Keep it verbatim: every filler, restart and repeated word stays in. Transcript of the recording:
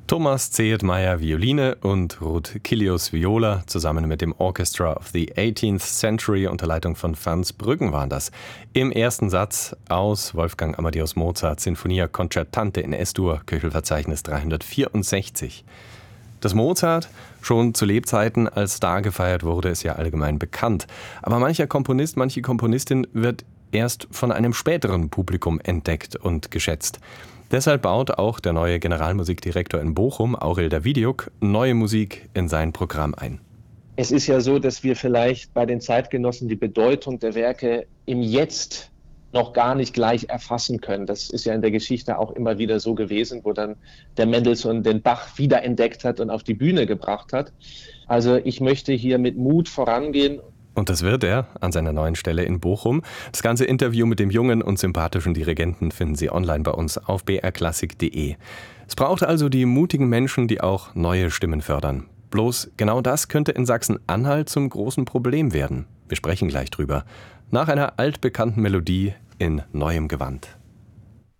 Thomas Zehetmeier Violine und Ruth Kilius Viola zusammen mit dem Orchestra of the eighteenth Century unter Leitung von Franz Brüggen waren das. Im ersten Satz aus Wolfgang Amadeus Mozart Sinfonia Concertante in Es-Dur, Köchelverzeichnis dreihundertvierundsechzig. Dass Mozart schon zu Lebzeiten als Star gefeiert wurde, ist ja allgemein bekannt. Aber mancher Komponist, manche Komponistin wird erst von einem späteren Publikum entdeckt und geschätzt. Deshalb baut auch der neue Generalmusikdirektor in Bochum, Aurel Davidiuk, neue Musik in sein Programm ein. Es ist ja so, dass wir vielleicht bei den Zeitgenossen die Bedeutung der Werke im Jetzt noch gar nicht gleich erfassen können. Das ist ja in der Geschichte auch immer wieder so gewesen, wo dann der Mendelssohn den Bach wiederentdeckt hat und auf die Bühne gebracht hat. Also ich möchte hier mit Mut vorangehen. Und das wird er an seiner neuen Stelle in Bochum. Das ganze Interview mit dem jungen und sympathischen Dirigenten finden Sie online bei uns auf b r klassik punkt d e. Es braucht also die mutigen Menschen, die auch neue Stimmen fördern. Bloß genau das könnte in Sachsen-Anhalt zum großen Problem werden. Wir sprechen gleich drüber. Nach einer altbekannten Melodie in neuem Gewand.